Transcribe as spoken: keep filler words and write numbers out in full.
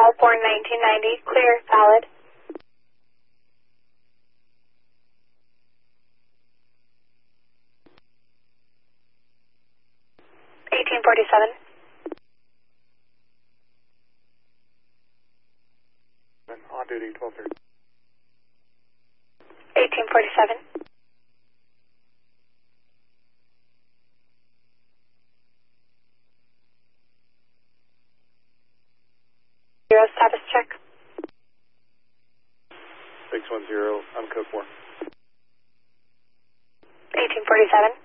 call, born nineteen ninety, clear, valid. eighteen forty-seven. On duty, twelve thirty. eighteen forty-seven. Zero status check. six one zero, I'm code four. eighteen forty-seven.